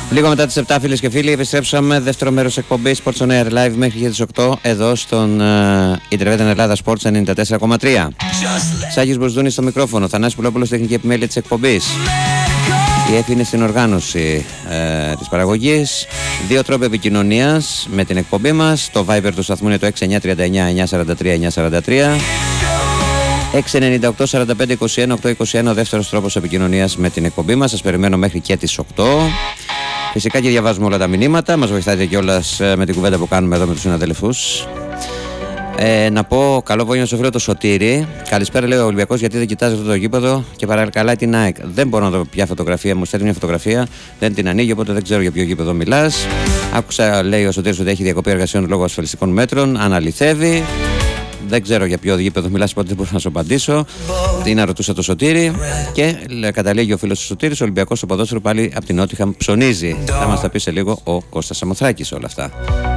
Λίγο μετά τις 7, φίλες και φίλοι, επιστρέψαμε. Δεύτερο μέρος εκπομπής Sports on Air Live μέχρι και τις 8 εδώ στον Ιντερνετ Ελλάδα Sports 94,3. Σάγης Μποσδούνης στο μικρόφωνο, Θανάσης Πουλόπουλος τεχνική επιμέλεια της εκπομπής. Η Εφη είναι στην οργάνωση της παραγωγής. Δύο τρόποι επικοινωνίας με την εκπομπή μας. Το Viber του σταθμού είναι το 6939-943-943. 698-45-21-821 ο δεύτερος τρόπος επικοινωνίας με την εκπομπή μας. Σας περιμένω μέχρι και τις 8. Φυσικά και διαβάζουμε όλα τα μηνύματα. Μας βοηθάτε κιόλας με την κουβέντα που κάνουμε εδώ με τους συναδελφούς. Να πω καλό βόλιο στο φίλο το Σωτήρη. Καλησπέρα, λέει ο Ολυμπιακός, γιατί δεν κοιτάζει αυτό το γήπεδο και παρακαλάει την ΑΕΚ. Δεν μπορώ να δω ποια φωτογραφία, μου στέλνει μια φωτογραφία, δεν την ανοίγει, οπότε δεν ξέρω για ποιο γήπεδο μιλάς. Άκουσα, λέει ο Σωτήρης, ότι έχει διακοπή εργασιών λόγω ασφαλιστικών μέτρων. Αναλυθεύει. Δεν ξέρω για ποιο γήπεδο μιλάς, οπότε δεν μπορώ να σου απαντήσω. Τι να ρωτούσα το Σωτήρη. Και καταλήγει ο φίλος του Σωτήρης, ο Ολυμπιακός στο ποδόσφαιρο πάλι από την Νότιχαμ ψωνίζει. Θα μας τα πει σε λίγο ο Κώστας Σαμοθράκης όλα αυτά.